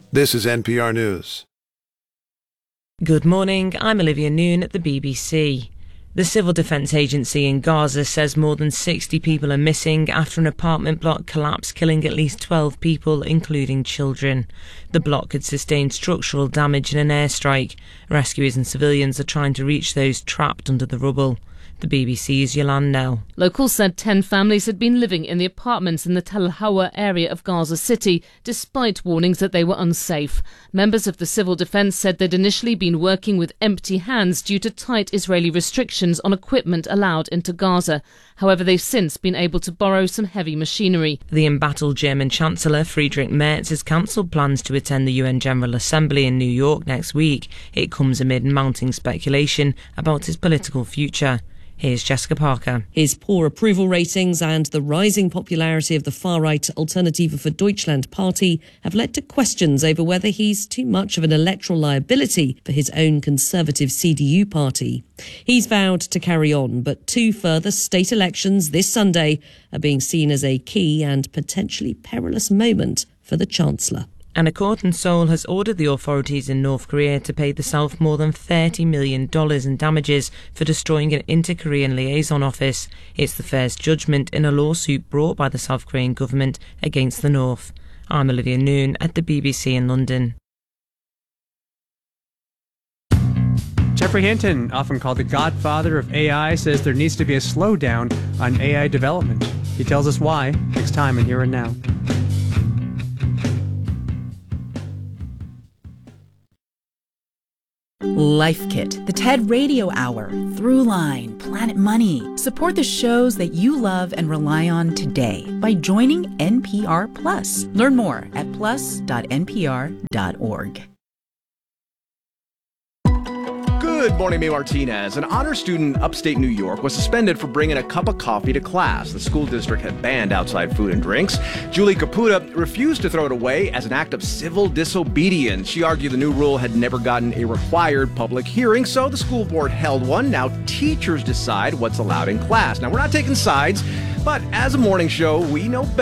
This is NPR News. Good morning, I'm Olivia Noon at the BBC. The Civil Defence Agency in Gaza says more than 60 people are missing after an apartment block collapsed, killing at least 12 people, including children. The block had sustained structural damage in an airstrike. Rescuers and civilians are trying to reach those trapped under the rubble. The BBC's Yolande Knell. Locals said 10 families had been living in the apartments in the Tel Hawa area of Gaza City, despite warnings that they were unsafe. Members of the civil defence said they'd initially been working with empty hands due to tight Israeli restrictions on equipment allowed into Gaza. However, they've since been able to borrow some heavy machinery. The embattled German Chancellor Friedrich Merz has cancelled plans to attend the UN General Assembly in New York next week. It comes amid mounting speculation about his political future. Here's Jessica Parker. His poor approval ratings and the rising popularity of the far-right Alternative for Deutschland party have led to questions over whether he's too much of an electoral liability for his own conservative CDU party. He's vowed to carry on, but 2 further state elections this Sunday are being seen as a key and potentially perilous moment for the Chancellor. And a court in Seoul has ordered the authorities in North Korea to pay the South more than $30 million in damages for destroying an inter-Korean liaison office. It's the first judgment in a lawsuit brought by the South Korean government against the North. I'm Olivia Noon at the BBC in London. Geoffrey Hinton, often called the godfather of AI, says there needs to be a slowdown on AI development. He tells us why next time in Here and Now. Life Kit, the TED Radio Hour, Throughline, Planet Money. Support the shows that you love and rely on today by joining NPR Plus. Learn more at plus.npr.org. Good morning, May Martinez. An honor student in upstate New York was suspended for bringing a cup of coffee to class. The school district had banned outside food and drinks. Julie Caputa refused to throw it away as an act of civil disobedience. She argued the new rule had never gotten a required public hearing, so the school board held one. Now teachers decide what's allowed in class. Now, we're not taking sides, but as a morning show, we know better.